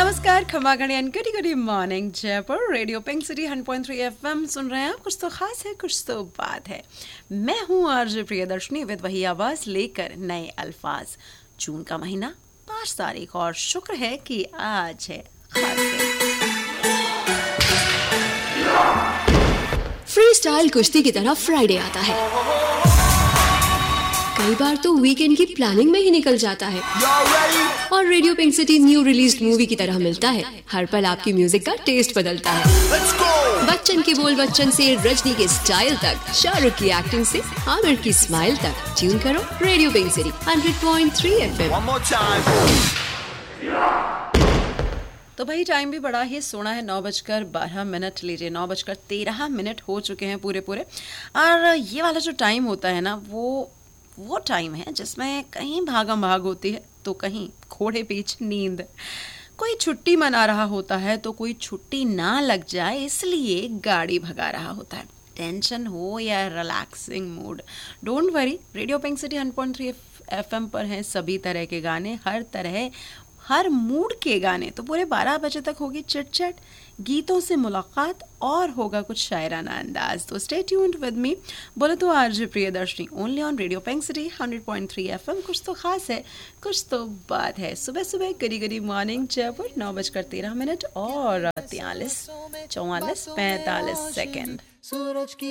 नमस्कार, खमा घड़ी and Gudi Gudi morning Jaipur. Radio pink city 100.3 FM सुन रहे हैं आप। कुछ तो खास है, कुछ तो बात है। मैं हूँ आरजे प्रियदर्शनी विद वही आवाज लेकर नए अल्फाज। जून का महीना 5 तारीख और शुक्र है कि आज है खास दिन। फ्री स्टाइल कुश्ती की तरह फ्राइडे आता है। कई बार तो वीकेंड की प्लानिंग में ही निकल जाता है और radio pink city new released movie की तरह मिलता है। हर पल आपकी म्यूजिक का टेस्ट बदलता है। बच्चन के बोल बच्चन से रजनी के स्टाइल तक, शाहरुख की एक्टिंग से आमिर की स्माइल तक, ट्यून करो रेडियो पिंक सिटी 100.3 एफएम। तो भाई टाइम भी बड़ा ही सोना है, 9:12 लीजिए 9:13 हो चुके हैं पूरे। और ये वाला जो टाइम होता है ना, वो टाइम है जिसमें कहीं भागम भाग होती है तो कहीं घोड़े पीछ नींद। कोई छुट्टी मना रहा होता है तो कोई छुट्टी ना लग जाए इसलिए गाड़ी भगा रहा होता है। टेंशन हो या relaxing mood, don't worry, radio pink city 100.3 FM पर हैं सभी तरह के गाने, हर मूड के गाने। तो पूरे 12 बजे तक होगी चिट-चैट, गीतों से मुलाकात और होगा कुछ शायराना अंदाज। तो स्टे ट्यून्ड विद मी। बोले तो RJ Priyadarshini, only on radio pink city 100.3 FM. कुछ तो खास है, कुछ तो बात है। सुबह गरी मॉर्निंग जयपुर, 9:13 और 43, 44, 45 सेकेंड।